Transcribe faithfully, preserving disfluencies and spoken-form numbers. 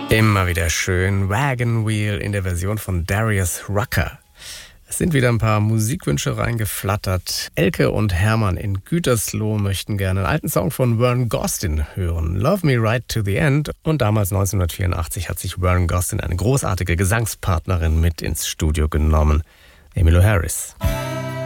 Immer wieder schön. Wagon Wheel in der Version von Darius Rucker. Es sind wieder ein paar Musikwünsche reingeflattert. Elke und Hermann in Gütersloh möchten gerne einen alten Song von Vern Gosdin hören. Love Me Right to the End. Und damals neunzehnhundertvierundachtzig hat sich Vern Gosdin eine großartige Gesangspartnerin mit ins Studio genommen. Emmylou Harris.